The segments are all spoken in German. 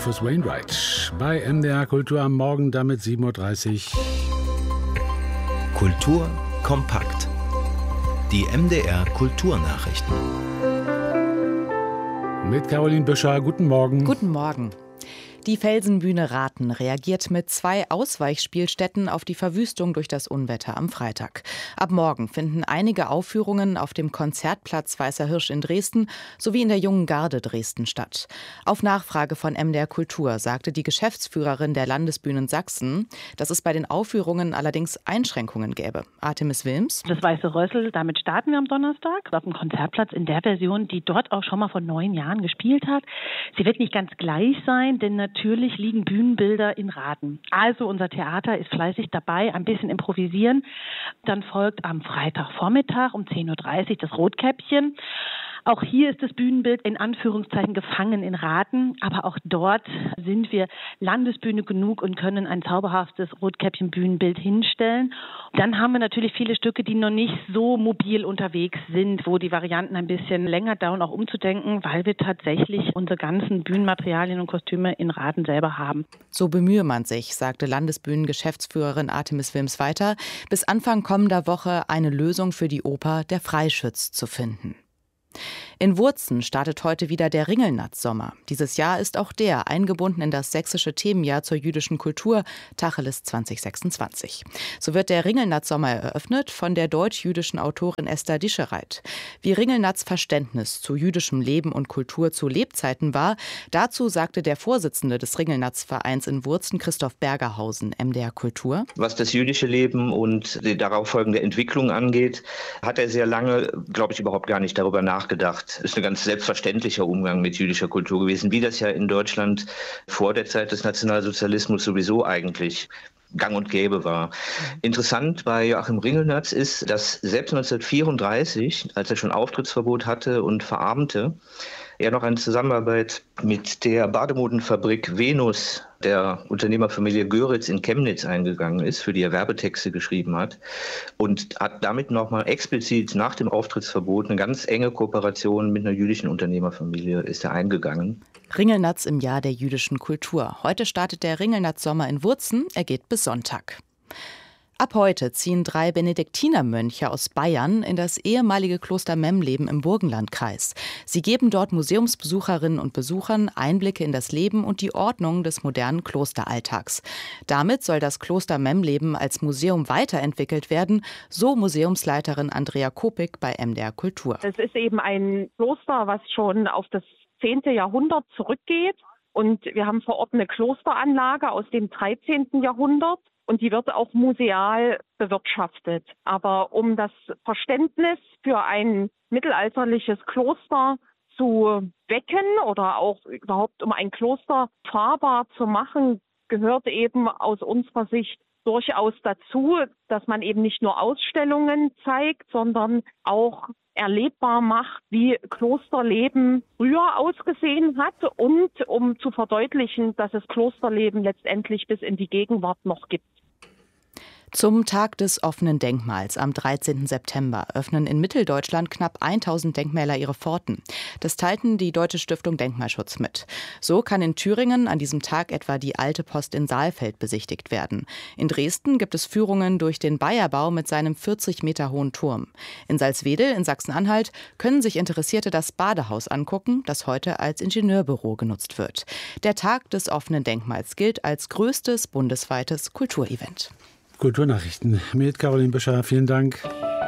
Rufus Wainwright bei MDR Kultur am Morgen, damit 7.30 Uhr. Kultur kompakt. Die MDR Kulturnachrichten. Mit Caroline Büscher, guten Morgen. Guten Morgen. Die Felsenbühne Rathen reagiert mit 2 Ausweichspielstätten auf die Verwüstung durch das Unwetter am Freitag. Ab morgen finden einige Aufführungen auf dem Konzertplatz Weißer Hirsch in Dresden sowie in der Jungen Garde Dresden statt. Auf Nachfrage von MDR Kultur sagte die Geschäftsführerin der Landesbühnen Sachsen, dass es bei den Aufführungen allerdings Einschränkungen gäbe. Artemis Wilms. Das Weiße Rössel, damit starten wir am Donnerstag auf dem Konzertplatz in der Version, die dort auch schon mal vor 9 Jahren gespielt hat. Sie wird nicht ganz gleich sein, denn natürlich liegen Bühnenbilder in Rathen. Also unser Theater ist fleißig dabei, ein bisschen improvisieren. Dann folgt am Freitagvormittag um 10.30 Uhr das Rotkäppchen. Auch hier ist das Bühnenbild in Anführungszeichen gefangen in Rathen, aber auch dort sind wir Landesbühne genug und können ein zauberhaftes Rotkäppchen-Bühnenbild hinstellen. Dann haben wir natürlich viele Stücke, die noch nicht so mobil unterwegs sind, wo die Varianten ein bisschen länger dauern, auch umzudenken, weil wir tatsächlich unsere ganzen Bühnenmaterialien und Kostüme in Rathen selber haben. So bemühe man sich, sagte Landesbühnen-Geschäftsführerin Artemis Wilms weiter, bis Anfang kommender Woche eine Lösung für die Oper Der Freischütz zu finden. In Wurzen startet heute wieder der Ringelnatz-Sommer. Dieses Jahr ist auch der eingebunden in das sächsische Themenjahr zur jüdischen Kultur, Tacheles 2026. So wird der Ringelnatz-Sommer eröffnet von der deutsch-jüdischen Autorin Esther Dischereit. Wie Ringelnatz' Verständnis zu jüdischem Leben und Kultur zu Lebzeiten war, dazu sagte der Vorsitzende des Ringelnatz-Vereins in Wurzen, Christoph Bergerhausen, MDR Kultur. Was das jüdische Leben und die darauf folgende Entwicklung angeht, hat er sehr lange, glaube ich, überhaupt gar nicht darüber nachgedacht. Ist ein ganz selbstverständlicher Umgang mit jüdischer Kultur gewesen, wie das ja in Deutschland vor der Zeit des Nationalsozialismus sowieso eigentlich gang und gäbe war. Interessant bei Joachim Ringelnatz ist, dass selbst 1934, als er schon Auftrittsverbot hatte und verarmte, er noch eine Zusammenarbeit mit der Bademodenfabrik Venus der Unternehmerfamilie Göritz in Chemnitz eingegangen ist, für die er Werbetexte geschrieben hat und hat damit nochmal explizit nach dem Auftrittsverbot eine ganz enge Kooperation mit einer jüdischen Unternehmerfamilie ist er eingegangen. Ringelnatz im Jahr der jüdischen Kultur. Heute startet der Ringelnatz-Sommer in Wurzen. Er geht bis Sonntag. Ab heute ziehen 3 Benediktinermönche aus Bayern in das ehemalige Kloster Memleben im Burgenlandkreis. Sie geben dort Museumsbesucherinnen und Besuchern Einblicke in das Leben und die Ordnung des modernen Klosteralltags. Damit soll das Kloster Memleben als Museum weiterentwickelt werden, so Museumsleiterin Andrea Kopik bei MDR Kultur. Es ist eben ein Kloster, was schon auf das 10. Jahrhundert zurückgeht. Und wir haben vor Ort eine Klosteranlage aus dem 13. Jahrhundert. Und die wird auch museal bewirtschaftet. Aber um das Verständnis für ein mittelalterliches Kloster zu wecken oder auch überhaupt um ein Kloster fahrbar zu machen, gehört eben aus unserer Sicht durchaus dazu, dass man eben nicht nur Ausstellungen zeigt, sondern auch erlebbar macht, wie Klosterleben früher ausgesehen hat und um zu verdeutlichen, dass es Klosterleben letztendlich bis in die Gegenwart noch gibt. Zum Tag des offenen Denkmals am 13. September öffnen in Mitteldeutschland knapp 1000 Denkmäler ihre Pforten. Das teilten die Deutsche Stiftung Denkmalschutz mit. So kann in Thüringen an diesem Tag etwa die Alte Post in Saalfeld besichtigt werden. In Dresden gibt es Führungen durch den Bayerbau mit seinem 40 Meter hohen Turm. In Salzwedel in Sachsen-Anhalt können sich Interessierte das Badehaus angucken, das heute als Ingenieurbüro genutzt wird. Der Tag des offenen Denkmals gilt als größtes bundesweites Kulturevent. Kulturnachrichten mit Caroline Büscher. Vielen Dank.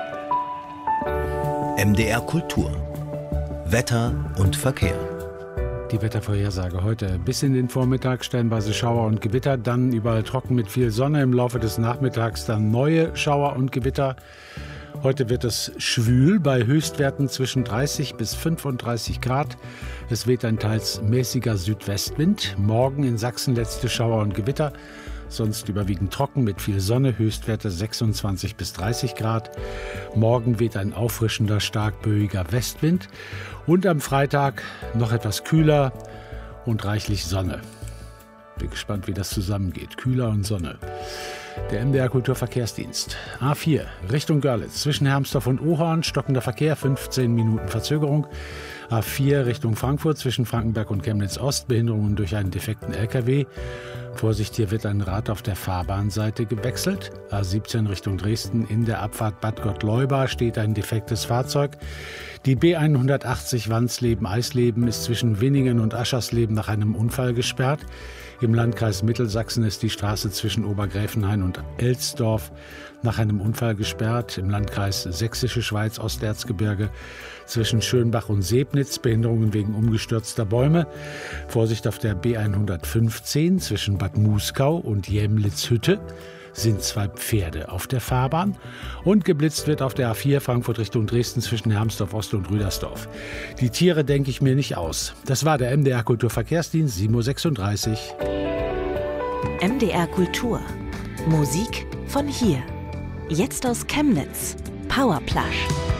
MDR Kultur. Wetter und Verkehr. Die Wettervorhersage heute bis in den Vormittag, stellenweise Schauer und Gewitter, dann überall trocken mit viel Sonne, im Laufe des Nachmittags dann neue Schauer und Gewitter. Heute wird es schwül bei Höchstwerten zwischen 30 bis 35 Grad. Es weht ein teils mäßiger Südwestwind. Morgen in Sachsen letzte Schauer und Gewitter. Sonst überwiegend trocken mit viel Sonne, Höchstwerte 26 bis 30 Grad. Morgen weht ein auffrischender, stark böiger Westwind. Und am Freitag noch etwas kühler und reichlich Sonne. Bin gespannt, wie das zusammengeht. Kühler und Sonne. Der MDR Kulturverkehrsdienst. A4 Richtung Görlitz zwischen Hermsdorf und Ohorn. Stockender Verkehr, 15 Minuten Verzögerung. A4 Richtung Frankfurt zwischen Frankenberg und Chemnitz Ost, Behinderungen durch einen defekten LKW. Vorsicht, hier wird ein Rad auf der Fahrbahnseite gewechselt. A17 Richtung Dresden, in der Abfahrt Bad Gottleuba steht ein defektes Fahrzeug. Die B180 Wansleben-Eisleben ist zwischen Winningen und Aschersleben nach einem Unfall gesperrt. Im Landkreis Mittelsachsen ist die Straße zwischen Obergräfenhain und Elsdorf nach einem Unfall gesperrt. Im Landkreis Sächsische Schweiz, Osterzgebirge zwischen Schönbach und Sebnitz, Behinderungen wegen umgestürzter Bäume. Vorsicht auf der B115 zwischen Bad Muskau und Jämlitz-Hütte sind 2 Pferde auf der Fahrbahn und geblitzt wird auf der A4 Frankfurt Richtung Dresden zwischen Hermsdorf Ost und Rüdersdorf. Die Tiere denke ich mir nicht aus. Das war der MDR Kulturverkehrsdienst, 7:36 Uhr. MDR Kultur. Musik von hier. Jetzt aus Chemnitz. Powerplush.